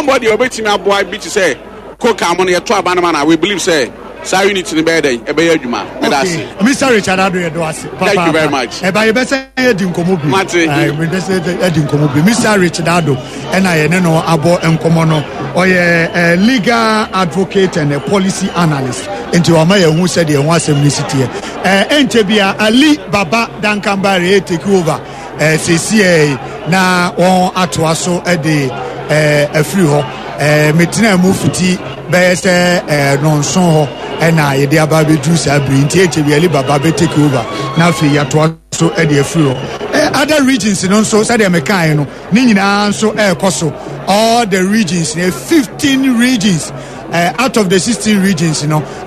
somebody obeti me aboy bi to say coca amon ye to abanama we believe say unit in bed ebe adwuma Mr. Richard Ado do ase thank you very much e ba ye be say edi nkomo bi we be say edi nkomo bi Mr. Richard Ado na ye ne no abo enkomo no oye legal advocate and a policy analyst enti wa ma ye hu say de hu asem ni sitie entebia Ali Baba Dankambare take over CCA na won atoa so de afiri ho metina mu fiti be say nonson ho na ye de aba be juice abri nti echebi Ali Baba be take over na fi ya to so e de afiri ho other regions no so say de mekan no ni nyina so ekoso all the regions 15 regions out of the 16 regions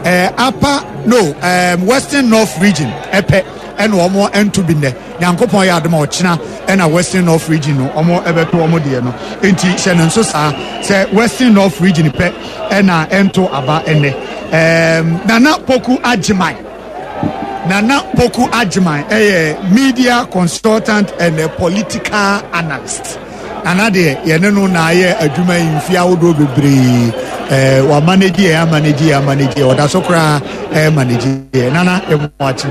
western north region epe and omo ento bi ne nyankopon ya adom ochina na western north region no omo ebeto omo de no enti se no so sa se western north region pe na ento aba ene Nana Poku Ajiman media consultant and a political analyst Nana de yene no na ye adwuma mfia wodo bebre wa manage o da so kra manage Nana e moachi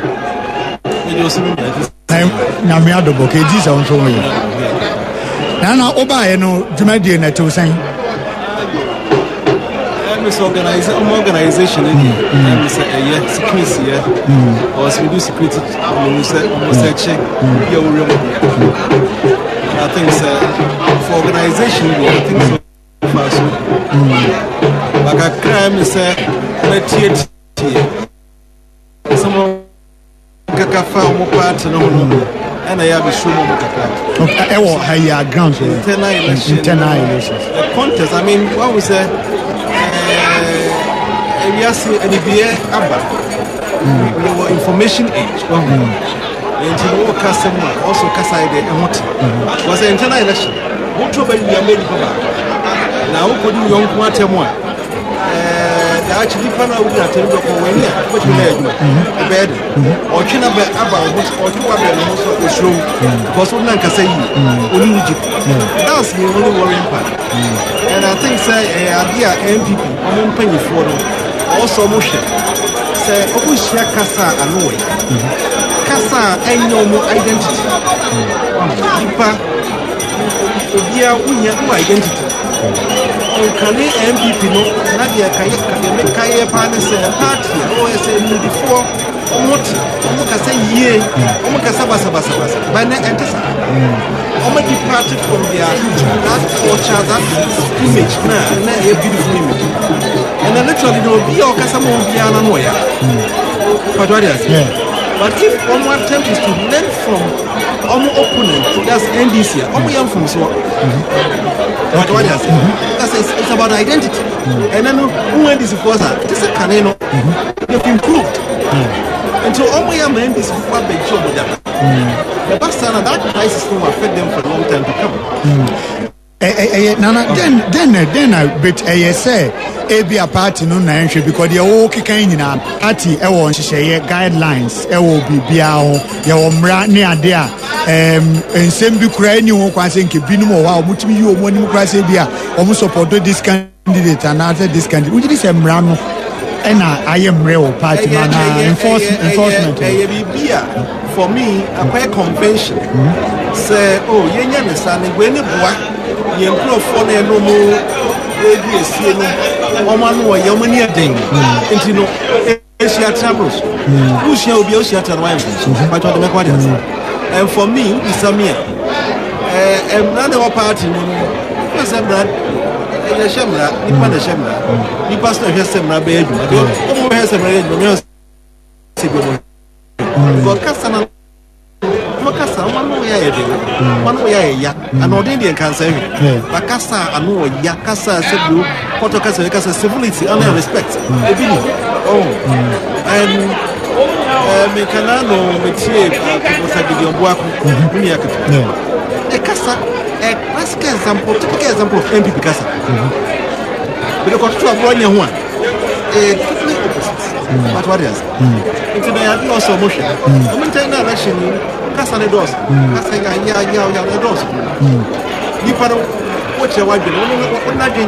na me adobo ke ji sa onso yo Nana oba ye no dwuma de na to san organization security or we do security research I think for organization I think so far so like a crime is someone kakafa mo part no and I have a show more higher grounds internal elections the contest I mean what we say we are seeing NBA ABBA we were information age and you know customer also Kasaide and what was an internal election what trouble we are made now could you young one actually panel we are telling you when you what you made bed or China ABBA or two also the show because one can say only Egypt that's the only worrying part and I think say idea MPP I'm paying for them also motion say obushia kasa anoy kasa enyo mo identity ipa obia unya mo identity okale MPP no na dia kaye pa ne say party o say mu before omoti omo kasa yie omo kasa basa ba na entesa omo departed from their that culture that image na a beautiful image and then literally there will be all kasa mo biana no ya but what is but if one attempt is to learn from omo opponent that's NDC omo yam from so but what is it's about identity and then when this was this is caneno they've improved until omo yam NDC for be job that the bastana that crisis will affect them for a long time to come Nana then I bet say a party no na nhwe because the o kikan nyina party e won hyehyeye guidelines e wo bibia ho ye wo mra ne ade a ensem bi kura ni ho kwase nke binum o wa mutimi yi o mo ni kura se bi a o mo support this candidate and after this candidate we just say mra no e na aye mre o party man enforcement bibia for me a convention say oh yenya ne sane we ne boa ye mprofo na no mo esie no omo no ye omo ni eden enti no Asia travels usia obi Asia travel but what the quadrants and for me is Samia none of party no was that the shamra nipa the shamra ni pastor here semra be edu omo here semra edu me se go because kasana makasa one way ya and ordinary cancer bakasa anu ya kasa sebu photo kasa civility and respect and me kanano metie ko sa gideon boako ni yakata e kasa e classic example typical example of MPP kasa because to abronya ho a but what is it's the idea also motion maintain election kasa ne dos kasa ya dos ni para what you want